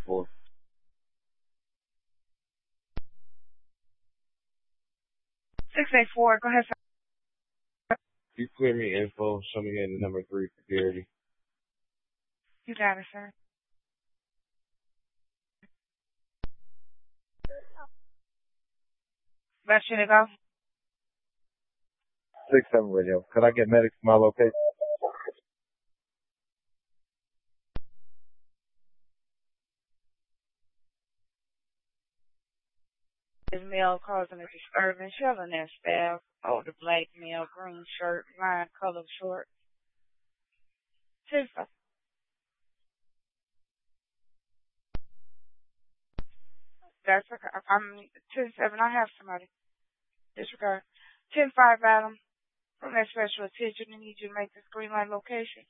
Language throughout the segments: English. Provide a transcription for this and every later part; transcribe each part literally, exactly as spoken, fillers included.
four. six eight four, go ahead, sir. You clear me info, show me in number three security. You got it, sir. Best you to go? Six seven radio. Could I get medics to my location? This male causing a disturbance, yelling at staff. Older black male, green shirt, lime colored short. Tifa. That's okay. I'm ten seven. I have somebody. Disregard. ten five, Adam. From that special attention, I need you to make this green light location.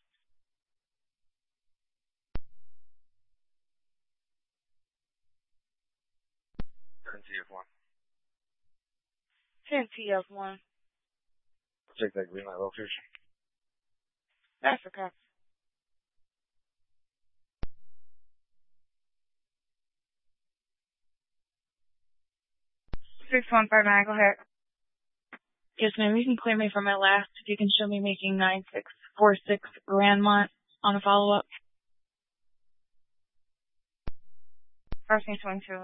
ten T F one. ten T F one. Check that green light location. That's okay. six one five nine, go ahead. Yes, ma'am. You can clear me from my last. If you can show me making nine six four six Grandmont on a follow-up. First name twenty-two.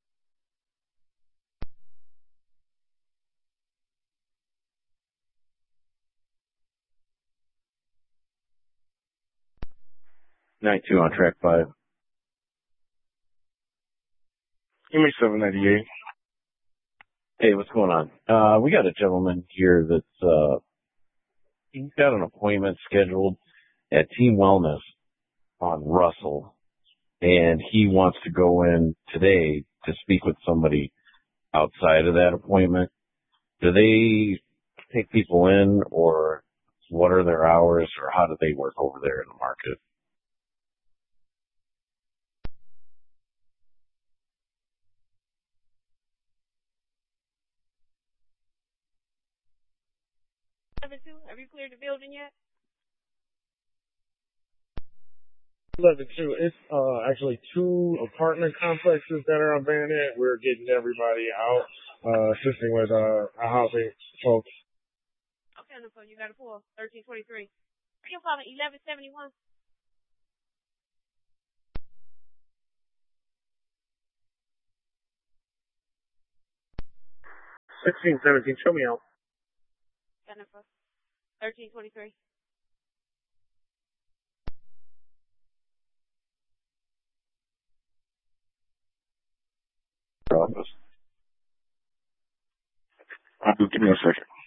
nine two on track five. Give me seven ninety-eight. Hey, what's going on? Uh, we got a gentleman here that's, uh, he's got an appointment scheduled at Team Wellness on Russell, and he wants to go in today to speak with somebody outside of that appointment. Do they take people in, or what are their hours, or how do they work over there in the market? Have you cleared the building yet? eleven two. It's uh, actually two apartment complexes that are abandoned. We're getting everybody out, uh, assisting with uh, our housing folks. Okay, no phone. You got a pull. thirteen twenty-three. Are you calling eleven seventy-one? sixteen seventeen. Show me out. Jennifer. thirteen twenty-three. Office. Uh, give me a second.